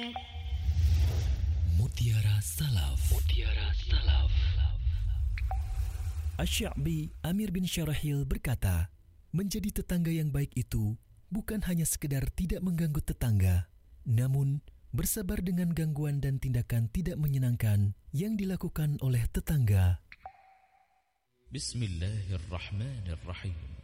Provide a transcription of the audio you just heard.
Mutiara Salaf. Mutiara Salaf. Asy-Sya'bi Amir bin Syarahil berkata, menjadi tetangga yang baik itu bukan hanya sekedar tidak mengganggu tetangga, namun bersabar dengan gangguan dan tindakan tidak menyenangkan yang dilakukan oleh tetangga. Bismillahirrahmanirrahim.